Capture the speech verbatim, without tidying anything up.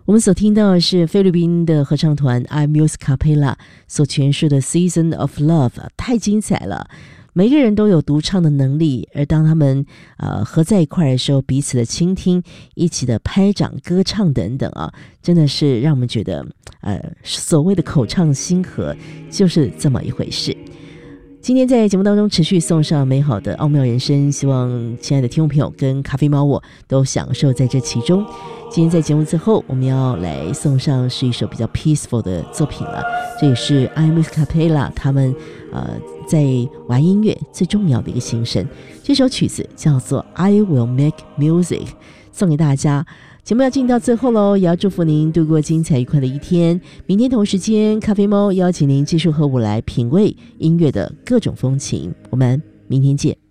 我们所听到的是菲律宾的合唱团 iMusic Capella 所诠释的 Season of Love， 太精彩了。每个人都有独唱的能力，而当他们呃合在一块的时候，彼此的倾听，一起的拍掌歌唱等等啊，真的是让我们觉得呃所谓的口唱心和就是这么一回事。今天在节目当中持续送上美好的奥妙人生，希望亲爱的听众朋友跟咖啡猫我都享受在这其中。今天在节目最后，我们要来送上是一首比较 peaceful 的作品了，这也是 iMusic Capella 他们呃在玩音乐最重要的一个心声。这首曲子叫做 I Will Make Music， 送给大家。节目要进到最后咯，也要祝福您度过精彩愉快的一天。明天同时间，咖啡猫邀请您继续和我来品味音乐的各种风情。我们明天见。